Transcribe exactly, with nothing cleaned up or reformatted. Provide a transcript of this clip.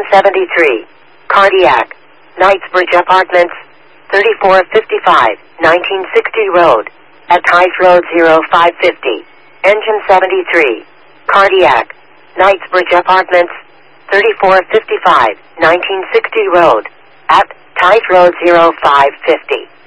seventy-three. Cardiac. Knightsbridge Apartments, thirty-four fifty-five, nineteen sixty Road, at Tice Road zero five fifty. Engine seventy-three. Cardiac. Knightsbridge Apartments, thirty-four fifty-five, nineteen sixty Road, at Tice Road zero five fifty.